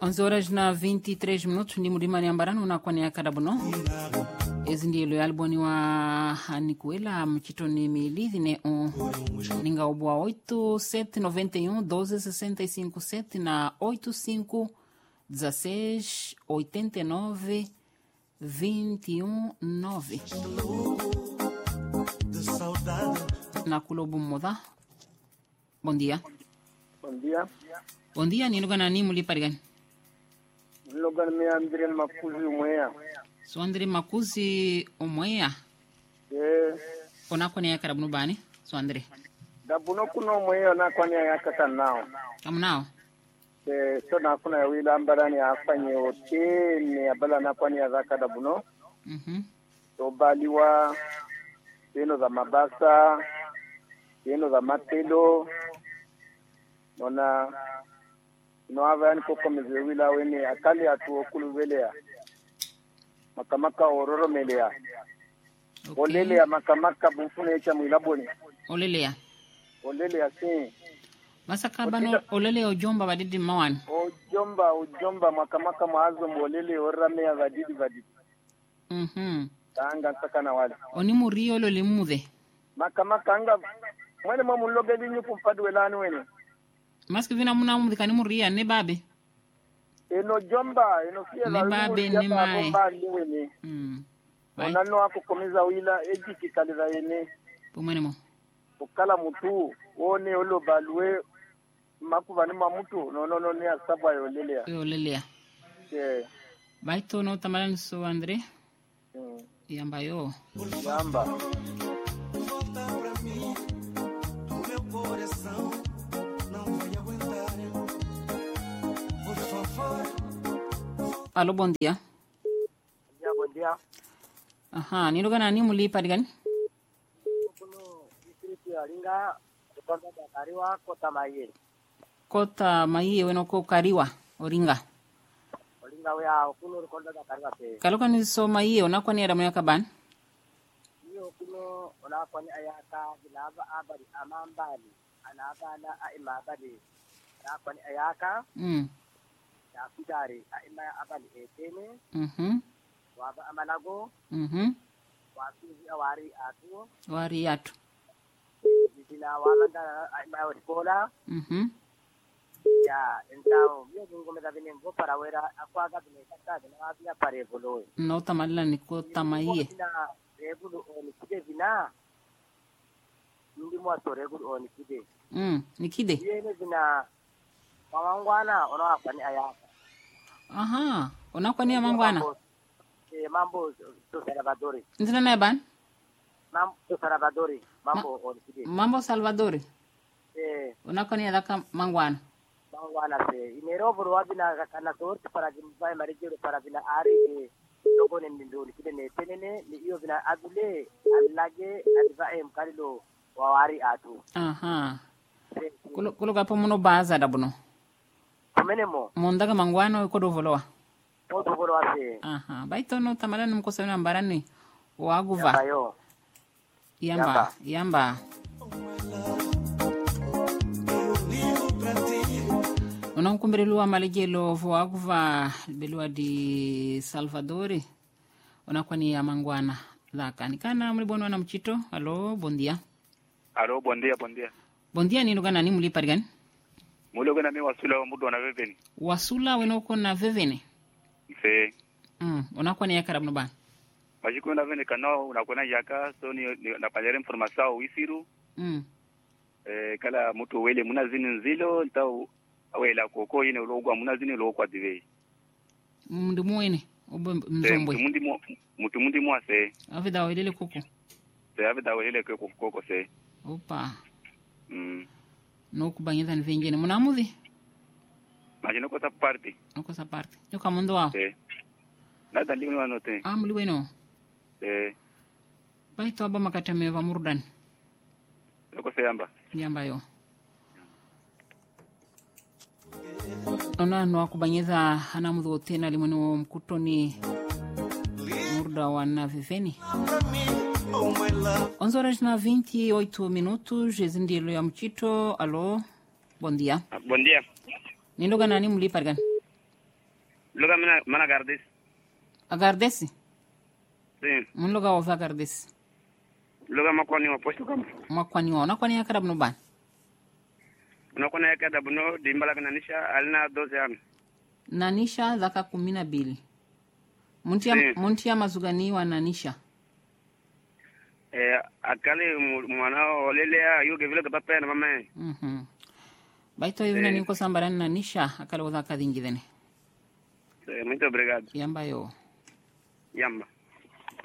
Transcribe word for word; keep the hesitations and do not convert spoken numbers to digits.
onze horas na vinte e três minutos ndi mulima ni ambarano na kwani ya kadabuno ezi ndi ilo alboni wa Hanikuela mchitoni milithi ne on ninga obwa oito sete noventa e um doze sessenta e cinco sete na oito cinco dezesseis oitenta e nove vinte e um nove na kulobu moda. Bom dia. Bom dia. Bom dia, ni lugar nani muli parigan? Lugar me André Makuzi Umwea. So André Makuzi Umwea. Yes. Ona kone ya karabu bani? So André. Da buno kuno Umwea na kone ya kata nao. Kamu nao? Eh, so na kuna ya wila ambarani afanye ote ni abala na kone ya zaka da buno. Mhm. So baliwa yeno za mabasa, yeno za matelo. Nona no avani koko mezewila wene akali atu okulu velea makamaka ororo melea. Okay. Olelea makamaka bufune echa mwilaboni olelea olelea si masa kabano olelea ojomba badidi mawani ojomba ojomba makamaka maazo olele oramea vadidi vadidi mhm tanga sakana wale oni murio lo limude makamaka anga mwene mamuloge dinyu kumpadu welani wene maski vina muna mu dikani muria ne babe eno jomba eno fia ne babe ne mai mm ona no akukomiza wila ejiki kalira yene pomene mo ukala mutu wone olo balwe makuvani mamutu no no no ne asaba yolelea yolelea eh baito no tamalani so Andre mm yamba yo yamba Alo, bom dia. Bom dia, bom dia. Aha, ni lugar nani muli parigan? Kuno distrito ya Ringa, konda da Kariwa, Kota Maiye. Kota Maiye weno ko Kariwa, Oringa. Oringa wea kuno konda da Kariwa pe. Kaloka ni so Maiye onakwa ni adamu yakaban? Iyo kuno onakwa ni ayaka gilaba abari amambali, anabala aimabali. Onakwa ni ayaka. Mm. Ya kudari aima abali etene. Mhm. Waba amalago. Mhm. Wakizi awari atu. Wari atu. Jina walanda aima wadibola. Mhm. Ya entao mio ngome da benembo para wera akwaga bine kata na wabia pare bolo. No tamalila ni Kota Maiye. Na rebulu oni kide bina. Ndi mwa to rebulu oni kide. Mm, nikide. Yene bina mawangwana ona afani ayaka. Aha, onakwa ni mangwana. Eh mambo to Salvador. Nzina na ban? Mambo to Salvador, mambo oni kide. Mambo Salvador. Eh, onakwa ni adaka mangwana. mangwana se. Inero bro wabina kana sorti para jimbai marijero para bina ari e logo ne ndo kide ne tenene ni iyo bina adule alage alva em kalilo wawari atu. Aha. Kulo kulo gapo muno baza dabuno. Kumenemo. Mondaga mangwana ko do volowa. Ko do volowa se. Aha, baito no tamalani mkosana ambarani waguva. Yamba yo. Yamba, yamba. Unamkumbiriliwa malejelo waguva belua di Salvador. Unakuwa ni ya mangwana. Laka nikana mlibonwa na mchito. Halo, bom dia. Halo, bom dia, bom dia. Bom dia ni lugar nani muli parigan? Muli lugar nami wasula mudo na veveni. Wasula wenoko na veveni? Se. Mm, unakuwa ni ya karabu bana? Majiku na veveni kanao unakuwa na yaka so ni, ni napanyere informação wisiru. Mm. Eh, kala mutu wele munazini nzilo ntau awela koko ine ulogwa munazini ulogwa divei. Mndu muwene? Obo mzombwe? Se, mutu mu mutu mundi mua se. Avida welele koko? Se, avida welele koko koko se. Opa. Mm. No kubanyeza ni vengene. Munamuzi? Majino kosa party. No kosa party. Yoka mundo wao? Se. Nada liwi wanote. Ah, muli weno? Se. Baito aba makatame wa murudani? Yoko se yamba. Yamba yo. Ona no akubanyeza hanamuzo tena limweno mkutoni murda wa na viveni. onze horas na vinte e oito minutos, Ezindilo ya Mchito. Alô, bom dia. Bom dia. Nindo gana ni mlipa gani? Luga mana mana Gardesi. Agardesi? Sim. Mun luga wa Agardesi? Luga makwani wa posto kama. Makwani wa nakwani ya karab no ban. Unakwani ya kada buno dimbala kana nisha alina doze ami. Nanisha dhaka kumi na mbili. Muntia Sim. muntia mazugani wa nanisha. Eh akale mwana olele ya yuge vile kapapa na mama. Mhm. Baito yuna niko sambarani nanisha akale wa dhaka dingidene. Muito obrigado. Yamba yo. Yamba.